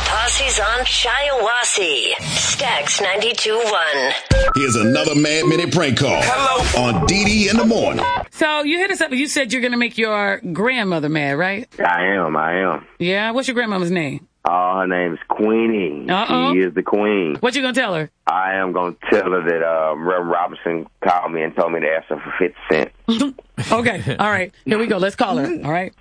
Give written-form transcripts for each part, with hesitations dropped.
Posse's on Shiawassee. Stax 92.1. Here's another Mad Minute prank call. Hello. On Dee in the morning. So you hit us up and you said you're going to make your grandmother mad, right? I am. Yeah? What's your grandmama's name? Her name is Queenie. Uh-oh. She is the queen. What you going to tell her? I am going to tell her that Reverend Robinson called me and told me to ask her for 50 cents. Okay. All right. Here we go. Let's call her. All right.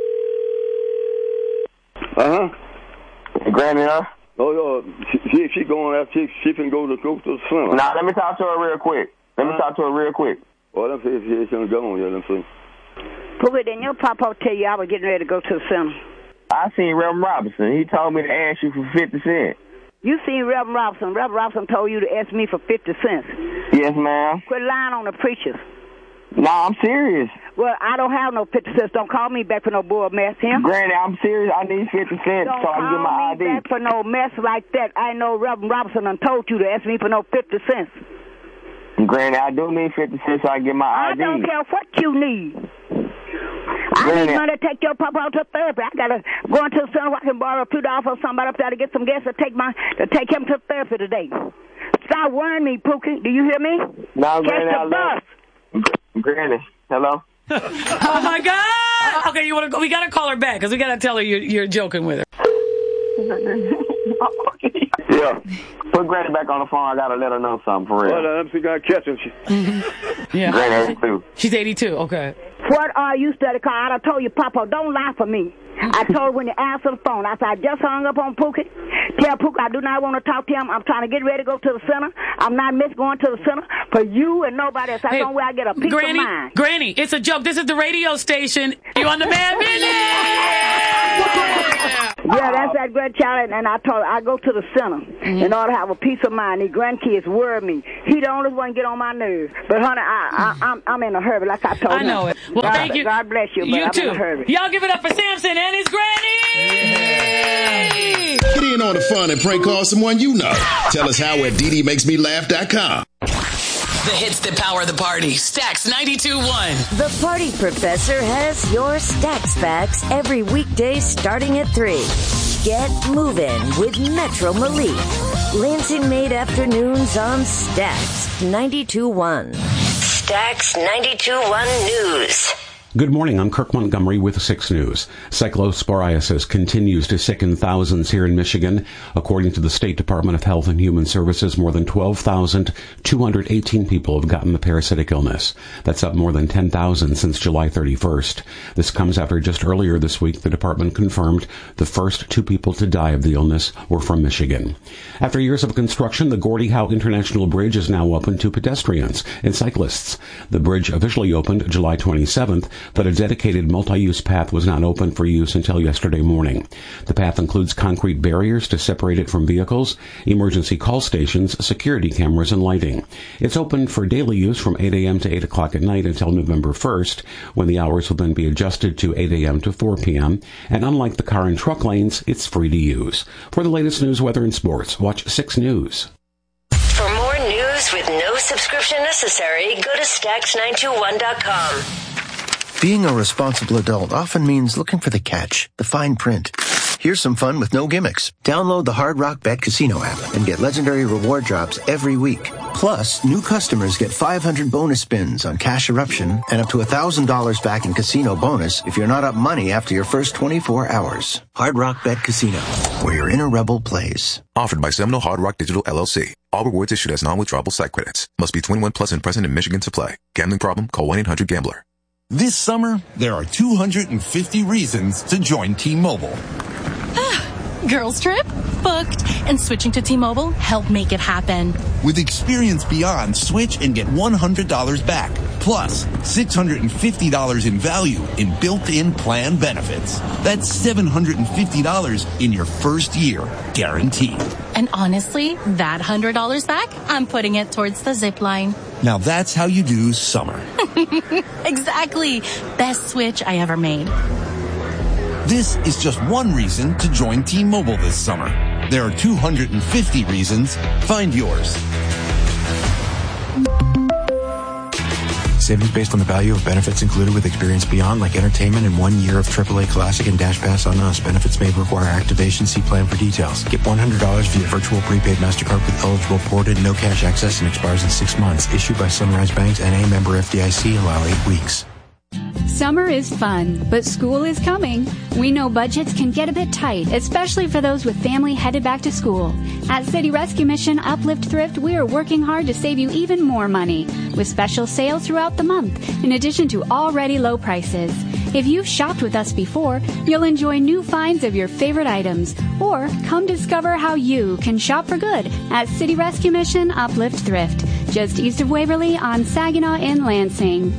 Uh-huh. Granny, huh? Oh, she going out. She can go to the center. Nah, let me talk to her real quick. Oh, let me see if she's going to go on. Yeah, let me see. Pookie, didn't your papa tell you I was getting ready to go to the center? I seen Reverend Robinson. He told me to ask you for 50 cents. You seen Reverend Robinson. Reverend Robinson told you to ask me for 50 cents. Yes, ma'am. Quit lying on the preachers. Nah, I'm serious. Well, I don't have no 50 cents. Don't call me back for no bull mess here. Granny, I'm serious. I need 50 cents so I can get my ID. Don't call me back for no mess like that. I know Reverend Robinson done told you to ask me for no 50 cents. Granny, I do need 50 cents so I can get my ID. I don't care what you need. I need money to take your papa out to therapy. I gotta go into the center where I can borrow $2 from somebody up there to get some gas to take him to therapy today. Stop worrying me, Pookie. Do you hear me? No, Catch Granny, the bus. Granny, hello? Oh, my God. Okay, you want to go? We got to call her back because we got to tell her you're joking with her. Yeah. Put Granny back on the phone. I got to let her know something for real. Well, let me see if I catch her. Yeah. Granny 82. She's 82. Okay. What are you studying? I done told you, Papa, don't lie for me. I told her when you answer the phone, I said, I just hung up on Pookie. Tell Pookie I do not want to talk to him. I'm trying to get ready to go to the center. I'm not miss going to the center for you and nobody else. That's the only way I get a peace of mind. Granny, it's a joke. This is the radio station. You on the Mad Minute? Yeah, that's that grandchild, and I told her I go to the center in order to have a peace of mind. These grandkids worry me. He the only one get on my nerves. But honey, I'm in a hurry, like I told him. I know it. Well, thank you. God bless you. But You I'm too. in a hurry. Y'all give it up for Samson and his granny. Yeah. Get in on the fun and prank call someone you know. Tell us how at DDMakesMeLaugh.com. The hits that power the party. Stax 92.1. The Party Professor has your Stax facts every weekday starting at 3. Get moving with Metro Malik. Lansing Made Afternoons on Stax 92.1. Stax 92.1 News. Good morning. I'm Kirk Montgomery with 6 News. Cyclosporiasis continues to sicken thousands here in Michigan. According to the State Department of Health and Human Services, more than 12,218 people have gotten the parasitic illness. That's up more than 10,000 since July 31st. This comes after just earlier this week the department confirmed the first 2 people to die of the illness were from Michigan. After years of construction, the Gordie Howe International Bridge is now open to pedestrians and cyclists. The bridge officially opened July 27th, but a dedicated multi-use path was not open for use until yesterday morning. The path includes concrete barriers to separate it from vehicles, emergency call stations, security cameras, and lighting. It's open for daily use from 8 a.m. to 8 o'clock at night until November 1st, when the hours will then be adjusted to 8 a.m. to 4 p.m., and unlike the car and truck lanes, it's free to use. For the latest news, weather, and sports, watch 6 News. For more news with no subscription necessary, go to Stax921.com. Being a responsible adult often means looking for the catch, the fine print. Here's some fun with no gimmicks. Download the Hard Rock Bet Casino app and get legendary reward drops every week. Plus, new customers get 500 bonus spins on Cash Eruption and up to $1,000 back in casino bonus if you're not up money after your first 24 hours. Hard Rock Bet Casino, where your inner rebel plays. Offered by Seminole Hard Rock Digital LLC. All rewards issued as non-withdrawable site credits. Must be 21 plus and present in Michigan to play. Gambling problem? Call 1-800-GAMBLER. This summer, there are 250 reasons to join T-Mobile. Girls trip? Booked. And switching to T-Mobile helped make it happen. With Experience Beyond, switch and get $100 back. Plus, $650 in value in built-in plan benefits. That's $750 in your first year, guaranteed. And honestly, that $100 back, I'm putting it towards the zip line. Now that's how you do summer. Exactly. Best switch I ever made. This is just one reason to join T-Mobile this summer. There are 250 reasons. Find yours. Savings based on the value of benefits included with Experience Beyond, like entertainment and 1 year of AAA Classic and Dash Pass on us. Benefits may require activation. See plan for details. Get $100 via virtual prepaid MasterCard with eligible ported, no cash access, and expires in 6 months. Issued by Sunrise Banks, N.A. member FDIC. Allow 8 weeks. Summer is fun, but school is coming. We know budgets can get a bit tight, especially for those with family headed back to school. At City Rescue Mission Uplift Thrift, we are working hard to save you even more money with special sales throughout the month, in addition to already low prices. If you've shopped with us before, you'll enjoy new finds of your favorite items, or come discover how you can shop for good at City Rescue Mission Uplift Thrift, just east of Waverly on Saginaw in Lansing.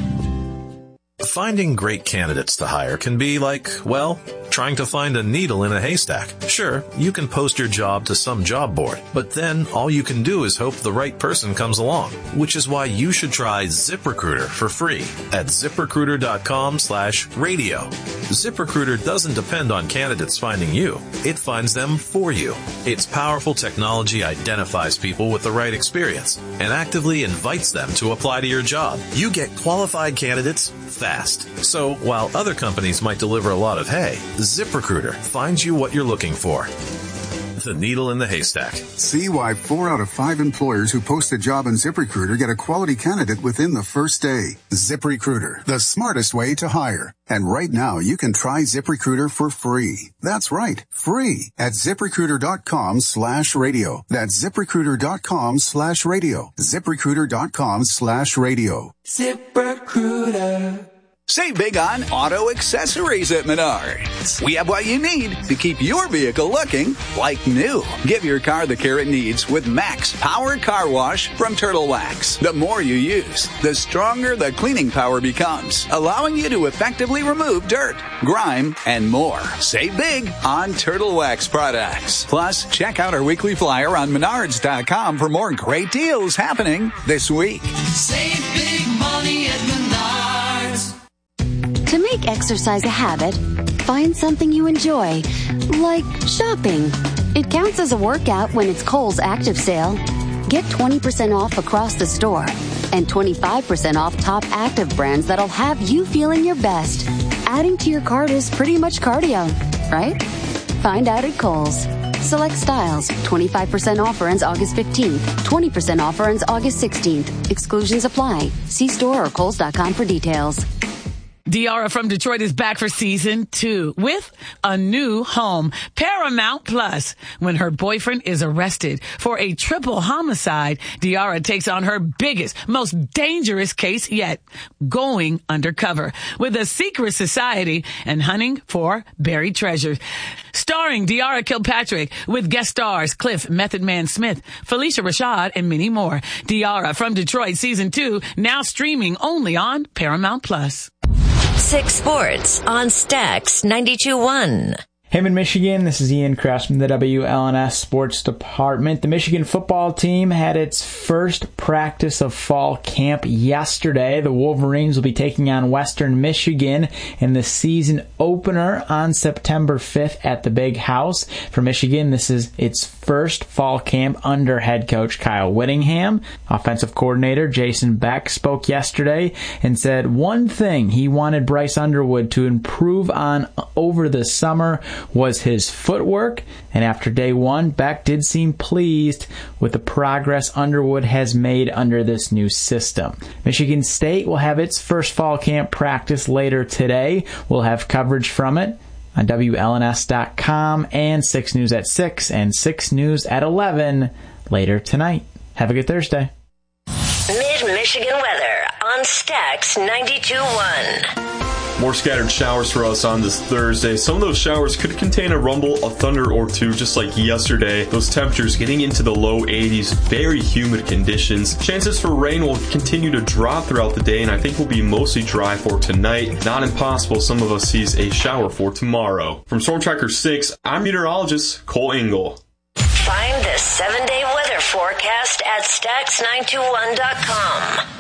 Finding great candidates to hire can be like, well, trying to find a needle in a haystack. Sure, you can post your job to some job board, but then all you can do is hope the right person comes along, which is why you should try ZipRecruiter for free at ZipRecruiter.com/radio. ZipRecruiter doesn't depend on candidates finding you. It finds them for you. Its powerful technology identifies people with the right experience and actively invites them to apply to your job. You get qualified candidates fast. So while other companies might deliver a lot of hay, ZipRecruiter finds you what you're looking for. The needle in the haystack. See why 4 out of 5 employers who post a job on ZipRecruiter get a quality candidate within the first day. ZipRecruiter, the smartest way to hire. And right now, you can try ZipRecruiter for free. That's right, free at ZipRecruiter.com/radio. That's ZipRecruiter.com/radio. ZipRecruiter.com/radio. ZipRecruiter. Save big on auto accessories at Menards. We have what you need to keep your vehicle looking like new. Give your car the care it needs with Max Power Car Wash from Turtle Wax. The more you use, the stronger the cleaning power becomes, allowing you to effectively remove dirt, grime, and more. Save big on Turtle Wax products. Plus, check out our weekly flyer on Menards.com for more great deals happening this week. Save big money at Menards. To make exercise a habit, find something you enjoy, like shopping. It counts as a workout when it's Kohl's Active Sale. Get 20% off across the store and 25% off top active brands that'll have you feeling your best. Adding to your cart is pretty much cardio, right? Find out at Kohl's. Select styles. 25% offer ends August 15th. 20% offer ends August 16th. Exclusions apply. See store or Kohls.com for details. Diarra from Detroit is back for season 2 with a new home, Paramount Plus. When her boyfriend is arrested for a triple homicide, Diarra takes on her biggest, most dangerous case yet, going undercover with a secret society and hunting for buried treasures. Starring Diarra Kilpatrick with guest stars Cliff Method Man Smith, Felicia Rashad, and many more. Diarra from Detroit season 2 now streaming only on Paramount Plus. 6 Sports on Stax 92.1. Hammond, Michigan. This is Ian Krause from the WLNS Sports Department. The Michigan football team had its first practice of fall camp yesterday. The Wolverines will be taking on Western Michigan in the season opener on September 5th at the Big House. For Michigan, this is its first fall camp under head coach Kyle Whittingham. Offensive coordinator Jason Beck spoke yesterday and said one thing he wanted Bryce Underwood to improve on over the summer was his footwork, and after day 1, Beck did seem pleased with the progress Underwood has made under this new system. Michigan State will have its first fall camp practice later today. We'll have coverage from it on WLNS.com and 6 News at 6 and 6 News at 11 later tonight. Have a good Thursday. Mid-Michigan weather on Stax 92.1. More scattered showers for us on this Thursday. Some of those showers could contain a rumble, a thunder or two, just like yesterday. Those temperatures getting into the low 80s, very humid conditions. Chances for rain will continue to drop throughout the day, and I think will be mostly dry for tonight. Not impossible some of us sees a shower for tomorrow. From Storm Tracker 6, I'm meteorologist Cole Engel. Find the 7-day weather forecast at Stax921.com.